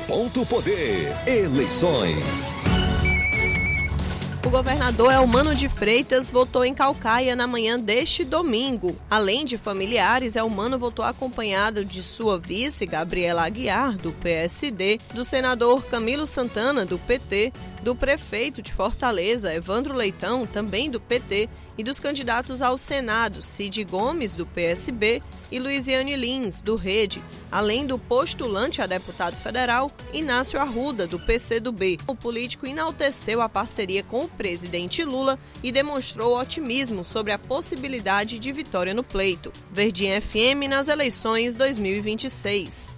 Poder. Eleições. O governador Elmano de Freitas votou em Caucaia na manhã deste domingo. Além de familiares, Elmano votou acompanhado de sua vice, Gabriela Aguiar, do PSD, do senador Camilo Santana, do PT, do prefeito de Fortaleza, Evandro Leitão, também do PT, e dos candidatos ao Senado, Cid Gomes, do PSB, e Luiziane Lins, do Rede, além do postulante a deputado federal, Inácio Arruda, do PCdoB. O político enalteceu a parceria com o presidente Lula e demonstrou otimismo sobre a possibilidade de vitória no pleito. Verdinha FM nas eleições 2026.